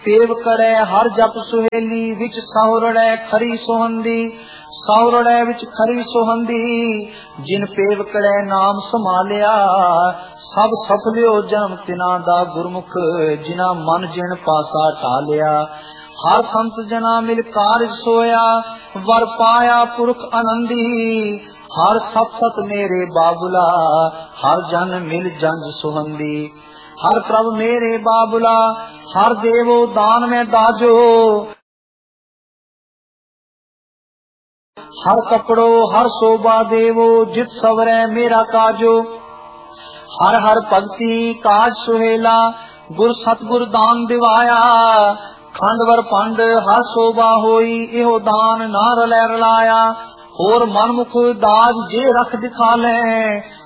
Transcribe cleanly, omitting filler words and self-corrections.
Pave कड़े हर जप सुहेली विच साहुरड़े खरी सोहंदी, साहुरड़े विच खरी सोहंदी। जिन पेव कड़े नाम संभालिया सब सफलियो जन्म तिना दा गुरमुख, जिना मन जिन पासा ठालिया। हर संत जना मिल कारज सोया वर पाया पुरख आनंदी। हर सत सत मेरे बाबुला हर जन मिल जंज सुहंदी। हर प्रभ मेरे बाबुला हर देवो दान में दाजो। हर कपड़ो हर शोभा देवो जित सवरे मेरा काजो। हर हर भक्ति काज सुहेला गुर सतगुर दान दिवाया। खंड वर पंड हर शोभा होई एहो दान ना रलै रलाया। और मनमुख दाज जे रख दिखा ले